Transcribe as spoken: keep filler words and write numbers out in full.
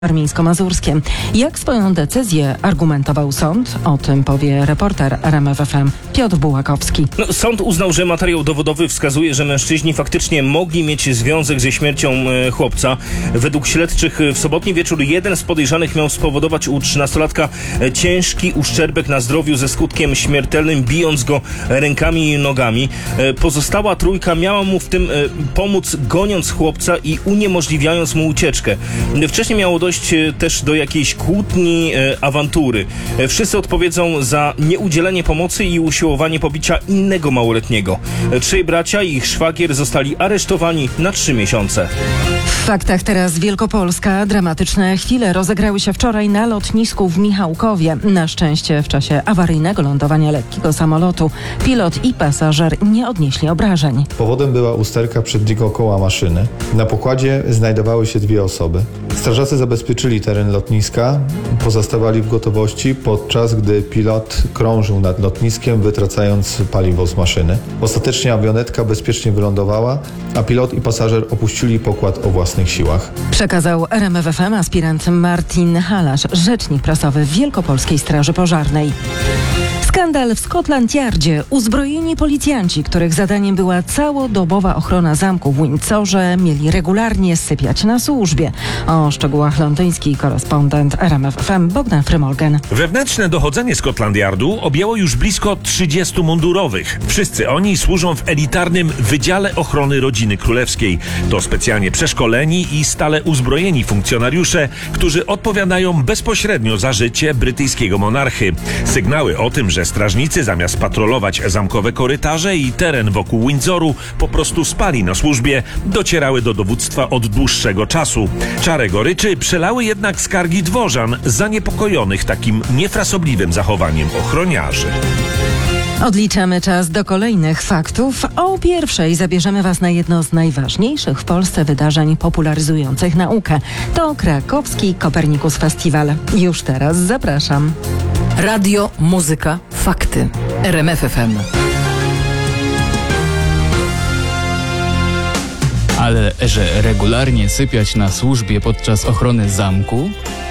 warmińsko-mazurskie. Jak swoją decyzję argumentował sąd? O tym powie reporter R M F F M Piotr Bułakowski. No, sąd uznał, że materiał dowodowy wskazuje, że mężczyźni faktycznie mogli mieć związek ze śmiercią e, chłopca. Według śledczych w sobotni wieczór jeden z podejrzanych miał spowodować u trzynastolatka e, ciężki uszczerbek na zdrowiu ze skutkiem śmiertelnym, bijąc go rękami i nogami. E, pozostała trójka miała mu w tym e, pomóc, goniąc chłopca i uniemożliwiając mu ucieczkę. Wcześniej miało dojść też do jakiejś kłótni, e, awantury. E, wszyscy odpowiedzą za nieudzielenie pomocy i usiłowanie pobicia innego małoletniego. E, trzej bracia i ich szwagier zostali aresztowani na trzy miesiące. W faktach teraz Wielkopolska. Dramatyczne chwile rozegrały się wczoraj na lotnisku w Michałkowie. Na szczęście w czasie awaryjnego lądowania lekkiego samolotu pilot i pasażer nie odnieśli obrażeń. Powodem była usterka przedniego koła maszyny. Na pokładzie znajdowały się dwie osoby. Strażacy zabezpieczyli teren lotniska, pozostawali w gotowości, podczas gdy pilot krążył nad lotniskiem, wytracając paliwo z maszyny. Ostatecznie awionetka bezpiecznie wylądowała, a pilot i pasażer opuścili pokład o własnych siłach. Przekazał R M F F M aspirant Martin Halasz, rzecznik prasowy Wielkopolskiej Straży Pożarnej. Skandal w Scotland Yardzie. Uzbrojeni policjanci, których zadaniem była całodobowa ochrona zamku w Windsorze, mieli regularnie sypiać na służbie. O szczegółach londyński korespondent R M F F M Bogdan Frymolgen. Wewnętrzne dochodzenie Scotland Yardu objęło już blisko trzydziestu mundurowych. Wszyscy oni służą w elitarnym Wydziale Ochrony Rodziny Królewskiej. To specjalnie przeszkoleni i stale uzbrojeni funkcjonariusze, którzy odpowiadają bezpośrednio za życie brytyjskiego monarchy. Sygnały o tym, że strażnicy zamiast patrolować zamkowe korytarze i teren wokół Windsoru po prostu spali na służbie, docierały do dowództwa od dłuższego czasu. Czarę goryczy przelały jednak skargi dworzan zaniepokojonych takim niefrasobliwym zachowaniem ochroniarzy. Odliczamy czas do kolejnych faktów. O pierwszej zabierzemy Was na jedno z najważniejszych w Polsce wydarzeń popularyzujących naukę. To Krakowski Kopernikus Festiwal. Już teraz zapraszam. Radio, muzyka, fakty. R M F F M. Ale że regularnie sypiać na służbie podczas ochrony zamku?